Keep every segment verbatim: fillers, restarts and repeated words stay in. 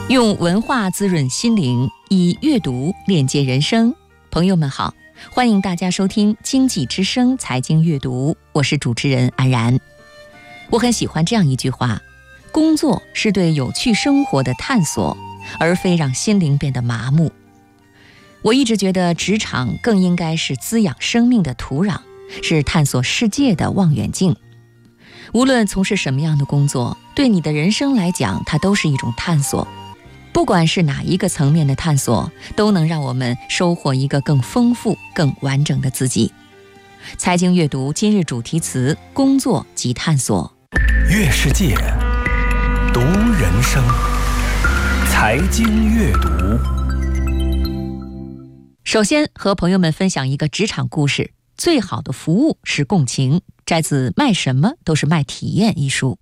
用文化滋润心灵，以阅读链接人生。朋友们好，欢迎大家收听经济之声财经阅读，我是主持人安然。我很喜欢这样一句话：工作是对有趣生活的探索，而非让心灵变得麻木。我一直觉得职场更应该是滋养生命的土壤，是探索世界的望远镜。无论从事什么样的工作，对你的人生来讲，它都是一种探索。不管是哪一个层面的探索，都能让我们收获一个更丰富、更完整的自己。财经阅读今日主题词：工作及探索。 阅世界，读人生，财经阅读。 首先和朋友们分享一个职场故事：最好的服务是共情，摘自《卖什么都是卖体验》一书。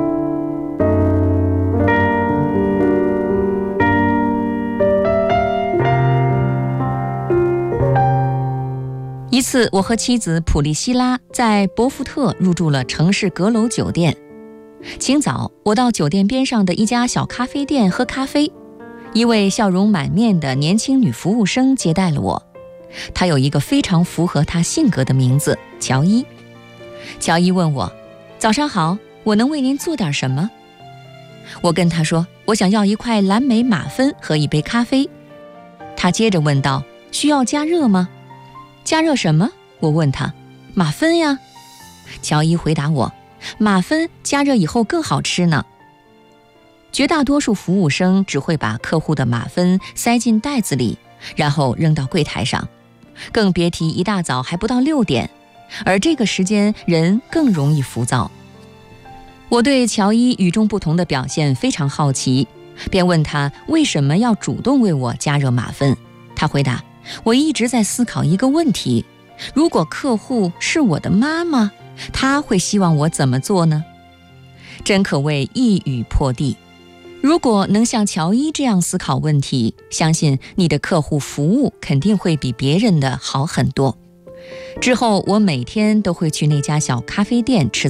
一次，我和妻子普利希拉在博福特入住了城市阁楼酒店。清早，我到酒店边上的一家小咖啡店喝咖啡，一位笑容满面的年轻女服务生接待了我。她有一个非常符合她性格的名字，乔伊。乔伊问我：早上好，我能为您做点什么？我跟她说，我想要一块蓝莓马芬和一杯咖啡。她接着问道：需要加热吗？加热什么？我问他。马芬呀。乔伊回答我，马芬加热以后更好吃呢。绝大多数服务生只会把客户的马芬塞进袋子里，然后扔到柜台上，更别提一大早还不到六点，而这个时间人更容易浮躁。我对乔伊与众不同的表现非常好奇，便问他为什么要主动为我加热马芬。他回答：我一直在思考一个问题，如果客户是我的妈妈，她会希望我怎么做呢？真可谓一语破地。如果能像乔伊这样思考问题，相信你的客户服务肯定会比别人的好很多。之后我每天都会去那家小咖啡店吃